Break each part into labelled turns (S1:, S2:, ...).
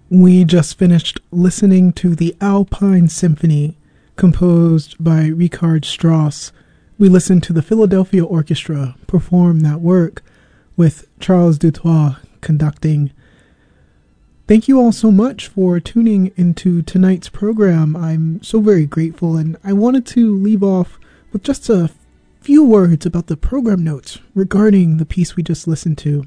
S1: We just finished listening to the Alpine Symphony, composed by Richard Strauss. We listened to the Philadelphia Orchestra perform that work with Charles Dutoit conducting. Thank you all so much for tuning into tonight's program. I'm so very grateful, and I wanted to leave off with just a few words about the program notes regarding the piece we just listened to.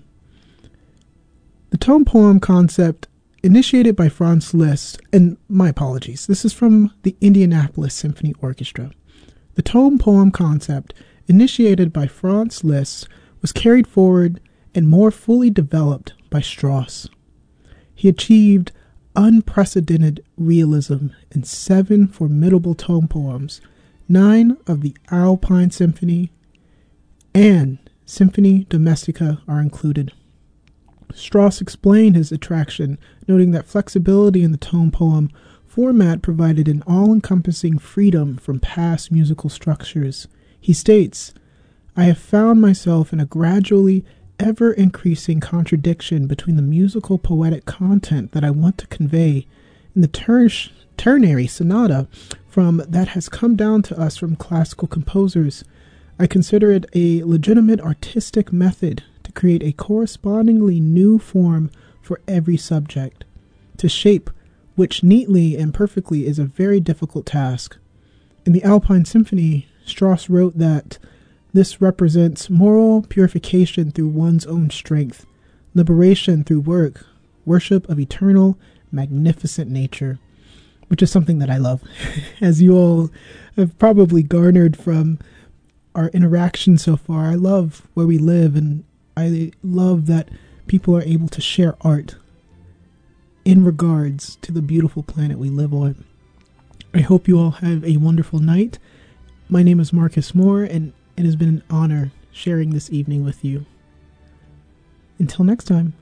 S1: The tone poem concept initiated by Franz Liszt, and my apologies, this is from the Indianapolis Symphony Orchestra. The tone poem concept initiated by Franz Liszt was carried forward and more fully developed by Strauss. He achieved unprecedented realism in 7 formidable tone poems, 9 of the Alpine Symphony and Symphonie Domestica are included. Strauss explained his attraction, noting that flexibility in the tone poem format provided an all-encompassing freedom from past musical structures. He states, "I have found myself in a gradually ever-increasing contradiction between the musical poetic content that I want to convey in the ternary sonata from that has come down to us from classical composers. I consider it a legitimate artistic method to create a correspondingly new form for every subject, to shape which neatly and perfectly is a very difficult task." In the Alpine Symphony, Strauss wrote that this represents moral purification through one's own strength, liberation through work, worship of eternal, magnificent nature, which is something that I love, as you all have probably garnered from our interaction so far. I love where we live, and I love that people are able to share art in regards to the beautiful planet we live on. I hope you all have a wonderful night. My name is Marcus Moore, and it has been an honor sharing this evening with you. Until next time.